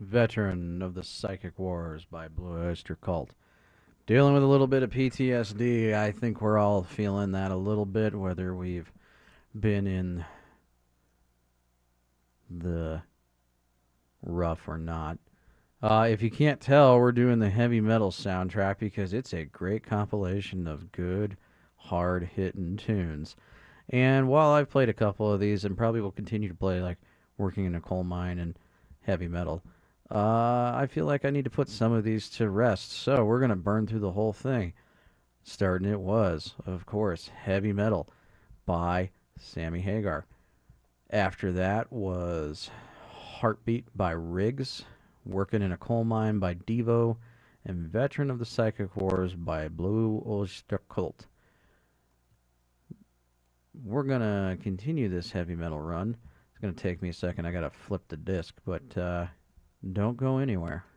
Veteran of the Psychic Wars by Blue Oyster Cult. Dealing with a little bit of PTSD. I think we're all feeling that a little bit, whether we've been in the rough or not. If you can't tell, we're doing the heavy metal soundtrack because it's a great compilation of good, hard hitting tunes. And while I've played a couple of these and probably will continue to play, like working in a coal mine and heavy metal, I feel like I need to put some of these to rest. So we're going to burn through the whole thing. Starting it was, of course, Heavy Metal by Sammy Hagar. After that was Heartbeat by Riggs, Working in a Coal Mine by Devo, and Veteran of the Psychic Wars by Blue Oyster Cult. We're going to continue this heavy metal run. It's going to take me a second. I got to flip the disc, but don't go anywhere.